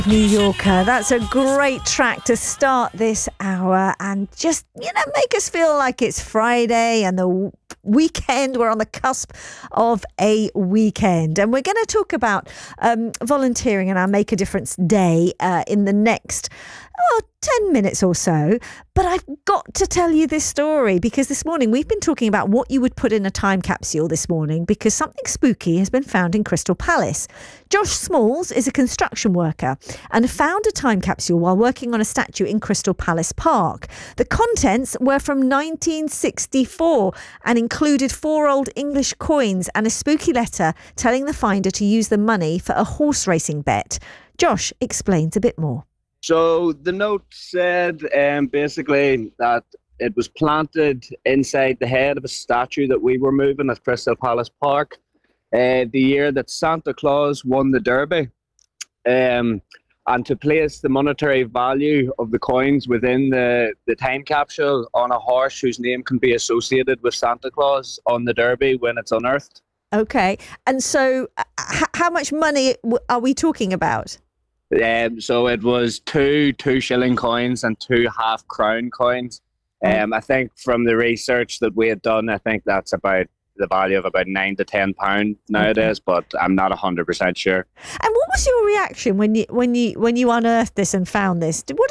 New Yorker. That's a great track to start this hour and just, make us feel like it's Friday and the weekend. We're on the cusp of a weekend. And we're going to talk about volunteering and our Make a Difference Day in the next 10 minutes or so. But I've got to tell you this story because this morning we've been talking about what you would put in a time capsule this morning because something spooky has been found in Crystal Palace. Josh Smalls is a construction worker and found a time capsule while working on a statue in Crystal Palace Park. The contents were from 1964 and included 4 old English coins and a spooky letter telling the finder to use the money for a horse racing bet. Josh explains a bit more. So the note said basically that it was planted inside the head of a statue that we were moving at Crystal Palace Park the year that Santa Claus won the Derby. And to place the monetary value of the coins within the time capsule on a horse whose name can be associated with Santa Claus on the Derby when it's unearthed. Okay. And so how much money are we talking about? So it was two shilling coins and 2 half-crown coins. I think from the research that we had done, I think that's about the value of about £9 to £10 nowadays, but I'm not 100% sure. And what was your reaction when you unearthed this and found this? What